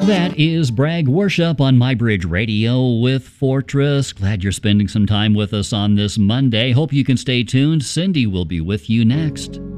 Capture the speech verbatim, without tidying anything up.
That is Bragg Worship on MyBridge Radio with Fortress. Glad you're spending some time with us on this Monday. Hope you can stay tuned. Cindy will be with you next.